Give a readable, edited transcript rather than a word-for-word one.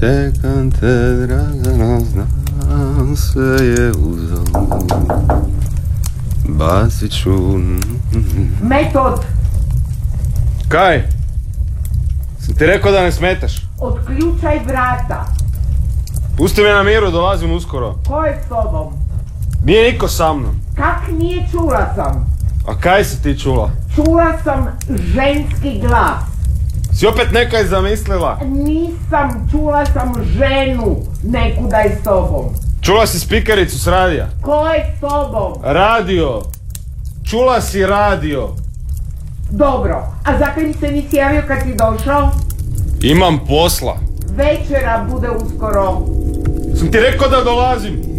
čekam te, Dragana, znam sve je uzalud. Bacit ću... Metod! Kaj? Sam ti rekao da ne smetaš? Otključaj vrata. Pusti me na miru, dolazim uskoro. Ko je s tobom? Nije niko sa mnom. Kak nije, čula sam. A kaj si ti čula? Čula sam ženski glas. Si opet nekaj zamislila? Nisam, čula sam ženu nekuda je s tobom. Čula si spikericu s radija? Ko je s tobom? Radio. Čula si radio. Dobro, a zakaj mi se nisi javio kad si došao? Imam posla. Večera bude uskoro. Sam ti rekao da dolazim.